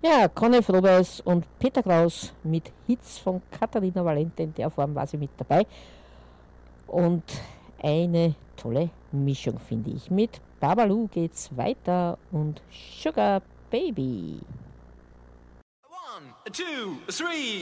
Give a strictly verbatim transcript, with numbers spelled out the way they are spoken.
Ja, Conny Frobers und Peter Kraus mit Hits von Katharina Valente, in der Form war sie mit dabei. Und eine tolle Mischung, finde ich. Mit Babalu geht's weiter und Sugar Baby. One, two, three.